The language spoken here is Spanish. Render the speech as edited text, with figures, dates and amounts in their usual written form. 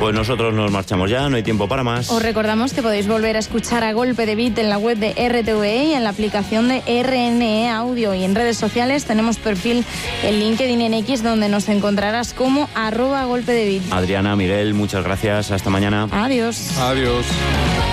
Pues nosotros nos marchamos ya, no hay tiempo para más. Os recordamos que podéis volver a escuchar A Golpe de Beat en la web de RTVE y en la aplicación de RNE Audio. Y en redes sociales tenemos perfil en LinkedIn en X, donde nos encontrarás como @golpedebeat. Adriana, Miguel, muchas gracias. Hasta mañana. Adiós. Adiós.